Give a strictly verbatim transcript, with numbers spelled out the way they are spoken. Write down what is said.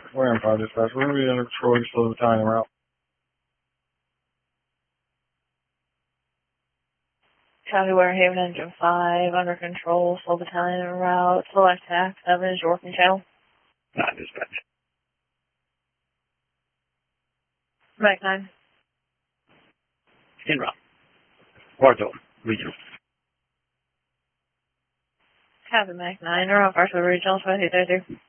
Wareham five dispatch. We're going to be under control. Slow the time route. County Warehaven Engine five, under control, slow battalion en route, select tax, seven is York and Channel. Nine dispatch. Mac nine. En route. Bartow, regional. Captain Mac nine, around Varsity Regional, twenty thirty.